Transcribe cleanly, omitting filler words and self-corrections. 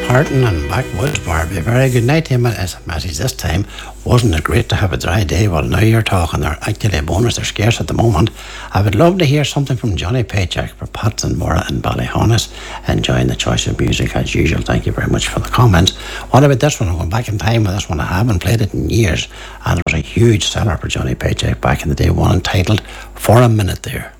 Harton and Backwoods Barbie. Very good night to you, Matties. This time, wasn't it great to have a dry day? Well, now you're talking. They're actually a bonus. They're scarce at the moment. I would love to hear something from Johnny Paycheck for Pats and Mora and Ballyhonus. Enjoying the choice of music as usual. Thank you very much for the comments. What about this one? I'm going back in time with this one. I haven't played it in years. And it was a huge seller for Johnny Paycheck back in the day. One entitled For a Minute There.